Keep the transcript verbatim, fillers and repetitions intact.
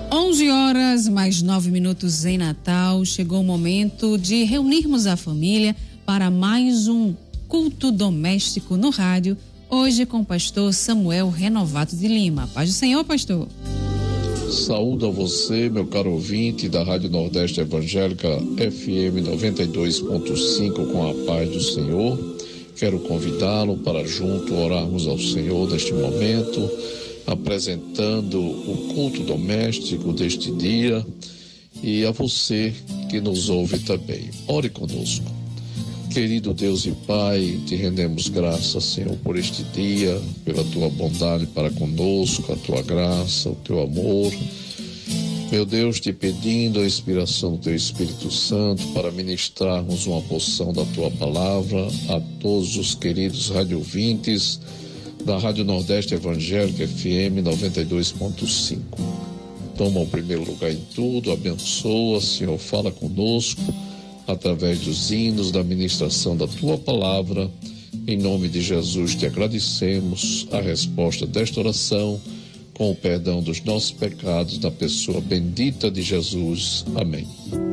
onze horas, mais nove minutos em Natal. Chegou o momento de reunirmos a família para mais um culto doméstico no rádio. Hoje com o pastor Samuel Renovato de Lima. Paz do Senhor, pastor. Saúdo a você, meu caro ouvinte da Rádio Nordeste Evangélica F M noventa e dois ponto cinco, com a paz do Senhor. Quero convidá-lo para junto orarmos ao Senhor neste momento, apresentando o culto doméstico deste dia, e a você que nos ouve também. Ore conosco. Querido Deus e Pai, te rendemos graças, Senhor, por este dia, pela tua bondade para conosco, a tua graça, o teu amor. Meu Deus, te pedindo a inspiração do teu Espírito Santo para ministrarmos uma porção da tua palavra a todos os queridos radiovintes da Rádio Nordeste Evangélica F M noventa e dois ponto cinco. Toma o primeiro lugar em tudo, abençoa, Senhor, fala conosco através dos hinos, da ministração da tua palavra. Em nome de Jesus te agradecemos a resposta desta oração, com o perdão dos nossos pecados, na pessoa bendita de Jesus. Amém.